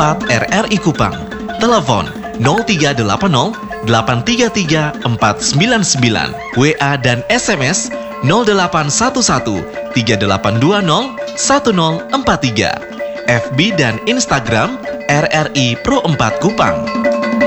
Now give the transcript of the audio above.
4 RRI Kupang. Telepon 0380 833 499. WA dan SMS 0811 3820 1043. FB dan Instagram RRI Pro 4 Kupang.